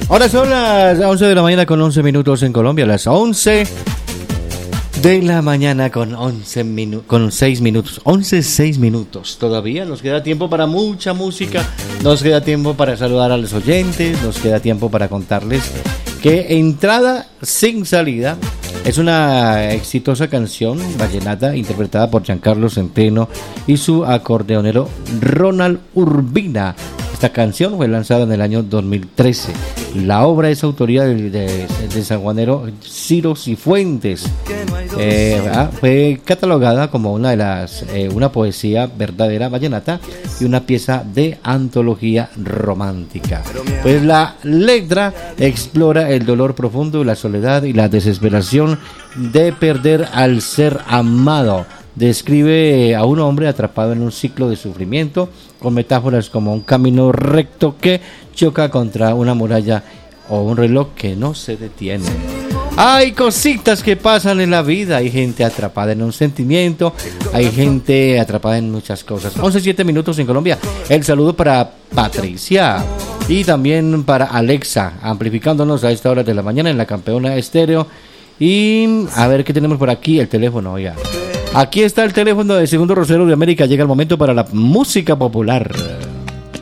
Ahora son las 11 de la mañana con 11 minutos en Colombia, las 11 de la mañana con 6 minutos. 6 minutos. Todavía nos queda tiempo para mucha música, nos queda tiempo para saludar a los oyentes, nos queda tiempo para contarles que Entrada sin salida es una exitosa canción vallenata interpretada por Giancarlo Centeno y su acordeonero Ronald Urbina. Esta canción fue lanzada en el año 2013. La obra es autoría de sanjuanero Ciro Cifuentes. Fue catalogada como una poesía verdadera vallenata y una pieza de antología romántica. Pues la letra explora el dolor profundo, la soledad y la desesperación de perder al ser amado. Describe a un hombre atrapado en un ciclo de sufrimiento, con metáforas como un camino recto que choca contra una muralla o un reloj que no se detiene. Hay cositas que pasan en la vida, hay gente atrapada en un sentimiento, hay gente atrapada en muchas cosas. 11:07 minutos en Colombia. El saludo para Patricia y también para Alexa, amplificándonos a esta hora de la mañana en la Campeona Estéreo. Y a ver qué tenemos por aquí, el teléfono, oiga. Aquí está el teléfono de Segundo Rosero de América. Llega el momento para la música popular.